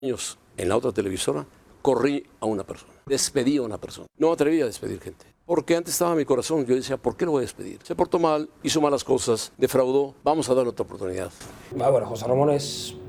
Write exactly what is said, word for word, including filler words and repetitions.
años en la otra televisora, corrí a una persona, despedí a una persona. No me atrevía a despedir gente, porque antes estaba mi corazón. Yo decía, ¿por qué lo voy a despedir? Se portó mal, hizo malas cosas, defraudó, vamos a darle otra oportunidad. Ah, bueno, José Ramón es